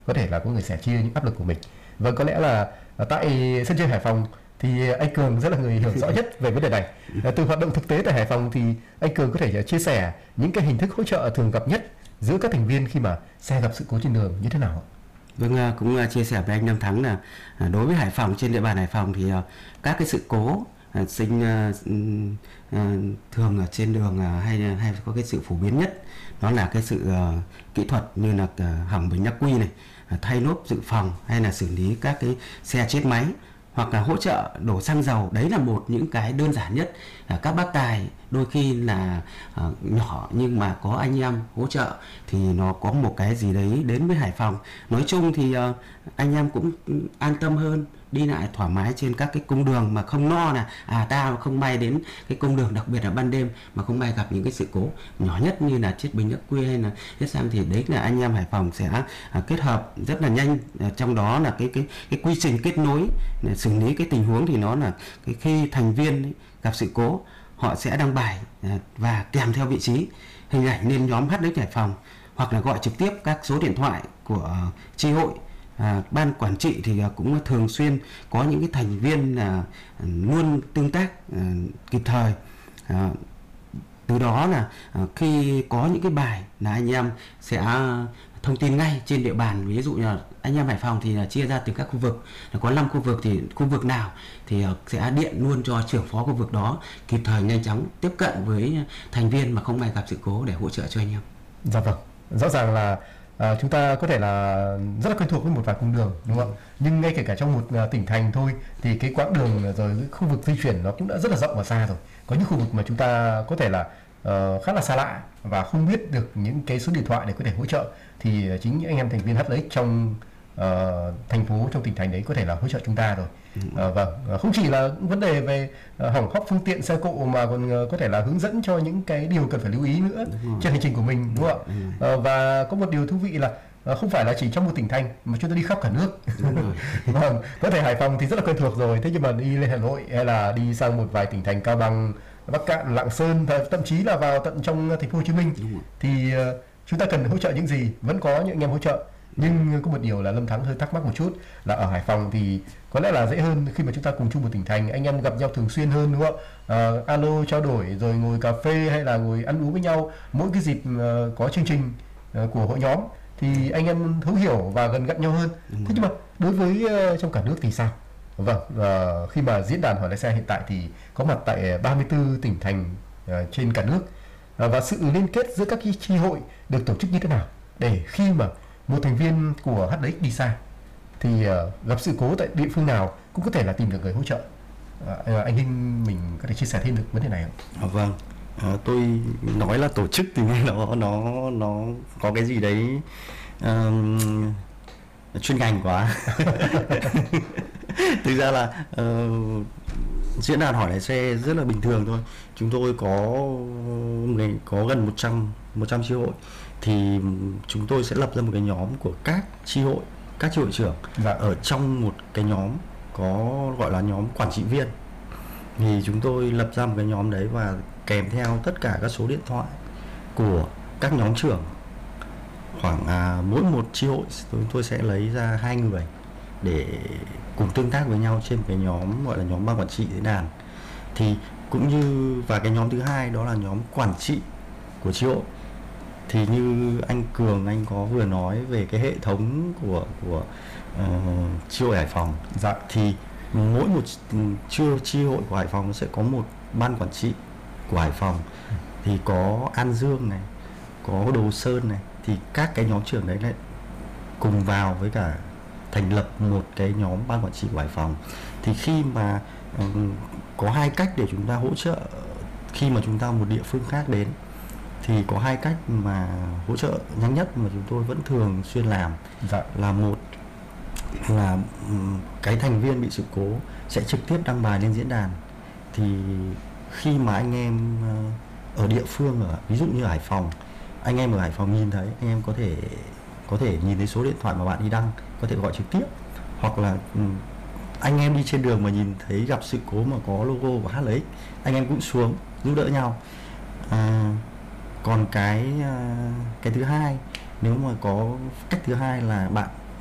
có thể là có người sẻ chia những áp lực của mình. Vâng, có lẽ là tại sân chơi Hải Phòng thì anh Cường rất là người hiểu rõ nhất về vấn đề này. Từ hoạt động thực tế tại Hải Phòng thì anh Cường có thể chia sẻ những cái hình thức hỗ trợ thường gặp nhất giữa các thành viên khi mà xe gặp sự cố trên đường như thế nào? Vâng, cũng chia sẻ với anh Nam Thắng là đối với Hải Phòng, trên địa bàn Hải Phòng thì các cái sự cố sinh thường ở trên đường hay có cái sự phổ biến nhất đó là cái sự kỹ thuật như là hỏng bình ắc quy này, thay lốp dự phòng, hay là xử lý các cái xe chết máy, hoặc là hỗ trợ đổ xăng dầu. Đấy là một những cái đơn giản nhất. Các bác tài đôi khi là nhỏ nhưng mà có anh em hỗ trợ thì nó có một cái gì đấy đến với Hải Phòng. Nói chung thì anh em cũng an tâm hơn, đi lại thoải mái trên các cái cung đường mà không lo là ta không may đến cái cung đường, đặc biệt là ban đêm mà không may gặp những cái sự cố nhỏ nhất như là chết bình ắc quy hay là chết xăng, thì đấy là anh em Hải Phòng sẽ kết hợp rất là nhanh. Trong đó là cái quy trình kết nối để xử lý cái tình huống thì nó là khi thành viên ấy gặp sự cố, họ sẽ đăng bài và kèm theo vị trí hình ảnh lên nhóm HX Hải Phòng, hoặc là gọi trực tiếp các số điện thoại của chi hội. Ban quản trị thì cũng thường xuyên có những cái thành viên luôn tương tác kịp thời. Từ đó là khi có những cái bài là anh em sẽ thông tin ngay trên địa bàn. Ví dụ như là anh em Hải Phòng thì là chia ra từ các khu vực, là có 5 khu vực, thì khu vực nào thì sẽ điện luôn cho trưởng phó khu vực đó kịp thời nhanh chóng tiếp cận với thành viên mà không may gặp sự cố để hỗ trợ cho anh em. Dạ vâng, rõ ràng là chúng ta có thể là rất là quen thuộc với một vài cung đường, đúng không ạ? Nhưng ngay kể cả trong một tỉnh thành thôi thì cái quãng đường rồi cái khu vực di chuyển nó cũng đã rất là rộng và xa rồi. Có những khu vực mà chúng ta có thể là khá là xa lạ và không biết được những cái số điện thoại để có thể hỗ trợ, thì chính anh em thành viên HLX trong thành phố, trong tỉnh thành đấy có thể là hỗ trợ chúng ta rồi. Vâng, không chỉ là vấn đề về hỏng hóc phương tiện xe cộ mà còn có thể là hướng dẫn cho những cái điều cần phải lưu ý nữa trên hành trình của mình, đúng không ạ? Và có một điều thú vị là không phải là chỉ trong một tỉnh thành mà chúng ta đi khắp cả nước. Vâng, có thể Hải Phòng thì rất là quen thuộc rồi, thế nhưng mà đi lên Hà Nội hay là đi sang một vài tỉnh thành Cao Bằng, Bắc Cạn, Lạng Sơn, thậm chí là vào tận trong thành phố Hồ Chí Minh thì chúng ta cần hỗ trợ những gì, vẫn có những anh em hỗ trợ. Nhưng có một điều là Lâm Thắng hơi thắc mắc một chút là ở Hải Phòng thì có lẽ là dễ hơn khi mà chúng ta cùng chung một tỉnh thành, anh em gặp nhau thường xuyên hơn, đúng không ạ? Alo trao đổi rồi ngồi cà phê hay là ngồi ăn uống với nhau mỗi cái dịp có chương trình của hội nhóm thì anh em thấu hiểu và gần gũi nhau hơn. Thế nhưng mà đối với trong cả nước thì sao? Vâng, khi mà diễn đàn hỏi lái xe hiện tại thì có mặt tại 34 tỉnh thành trên cả nước, và sự liên kết giữa các chi hội được tổ chức như thế nào để khi mà một thành viên của HDX đi xa thì gặp sự cố tại địa phương nào cũng có thể là tìm được người hỗ trợ? Anh Linh mình có thể chia sẻ thêm được vấn đề này không? Vâng, tôi nói là tổ chức thì nghe nó có cái gì đấy chuyên ngành quá. Thực ra là diễn đàn hỏi lái xe rất là bình thường thôi. Chúng tôi có gần 100 chi hội, thì chúng tôi sẽ lập ra một cái nhóm của các chi hội trưởng. Ở trong một cái nhóm có gọi là nhóm quản trị viên, thì chúng tôi lập ra một cái nhóm đấy và kèm theo tất cả các số điện thoại của các nhóm trưởng. Khoảng mỗi một chi hội chúng tôi sẽ lấy ra 2 người để cùng tương tác với nhau trên cái nhóm gọi là nhóm ban quản trị diễn đàn. Thì cũng như, và cái nhóm thứ hai đó là nhóm quản trị của chi hội. Thì như anh Cường anh có vừa nói về cái hệ thống của chi hội Hải Phòng. Dạ. Thì mỗi một chi hội của Hải Phòng sẽ có một ban quản trị của Hải Phòng. Thì có An Dương này, có Đồ Sơn này, thì các cái nhóm trưởng đấy lại cùng vào với cả thành lập một cái nhóm ban quản trị của Hải Phòng. Thì khi mà có 2 cách để chúng ta hỗ trợ khi mà chúng ta một địa phương khác đến, thì có 2 cách mà hỗ trợ nhanh nhất mà chúng tôi vẫn thường xuyên làm. Dạ. Là một là cái thành viên bị sự cố sẽ trực tiếp đăng bài lên diễn đàn. Thì khi mà anh em ở địa phương, ví dụ như Hải Phòng, anh em ở Hải Phòng nhìn thấy, anh em có thể nhìn thấy số điện thoại mà bạn đi đăng, có thể gọi trực tiếp. Hoặc là anh em đi trên đường mà nhìn thấy gặp sự cố mà có logo của HLX, anh em cũng xuống giúp đỡ nhau. Còn cái thứ hai, nếu mà có cách thứ hai là bạn